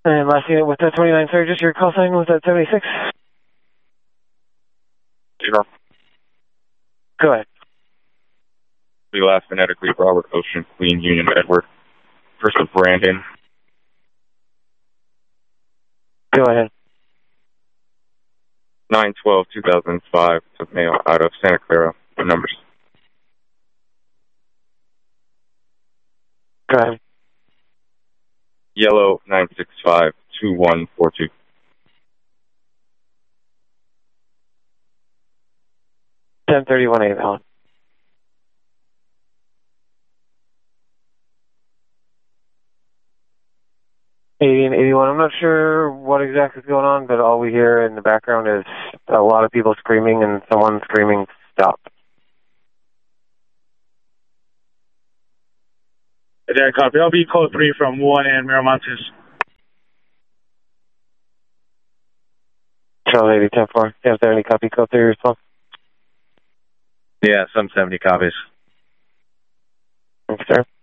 And last unit with the 29 Surges, your call sign was at 76. Zero. Go ahead. The last phonetically, Robert Ocean, Queen Union Edward. First of Brandon. Go ahead. 9/12/2005 took mail out of Santa Clara. The numbers. Go ahead. Yellow 9652142. $10.31 Alan. 80 and 81. I'm not sure what exactly is going on, but all we hear in the background is a lot of people screaming and someone screaming, stop. There, copy. I'll be code 3 from 1 and Miramontes. Charlie 80, 10-4. Is there any copy code 3 response? Yeah, some 70 copies. Thanks, sir.